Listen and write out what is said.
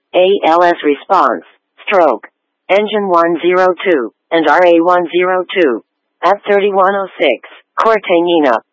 ALS response, stroke, engine 102, and RA102, at 3106, Cortañina.